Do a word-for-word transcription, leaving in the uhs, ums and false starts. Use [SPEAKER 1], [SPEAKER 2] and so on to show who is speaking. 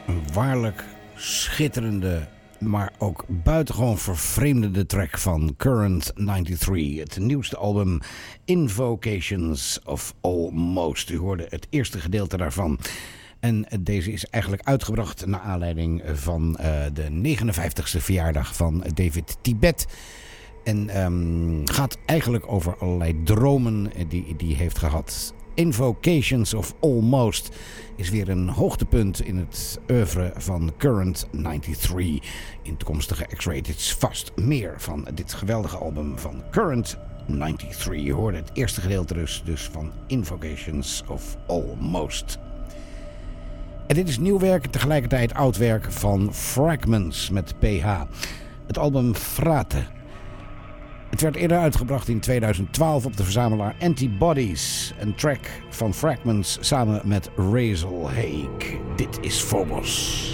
[SPEAKER 1] Een waarlijk schitterende, maar ook buitengewoon vervreemdende track van Current negenennegentig. Het nieuwste album Invocations of Almost. U hoorde het eerste gedeelte daarvan. En deze is eigenlijk uitgebracht naar aanleiding van uh, de negenenvijftigste verjaardag van David Tibet. En um, gaat eigenlijk over allerlei dromen die hij heeft gehad. Invocations of Almost is weer een hoogtepunt in het oeuvre van Current negenennegentig. In toekomstige X-Rateds vast meer van dit geweldige album van Current negenennegentig. Je hoorde het eerste gedeelte dus, dus van Invocations of Almost. En dit is nieuw werk en tegelijkertijd oud werk van Fragments met P H. Het album Frate. Het werd eerder uitgebracht in tweeduizend twaalf op de verzamelaar Antibodies. Een track van Fragments samen met Razel Haig. Dit is Phobos.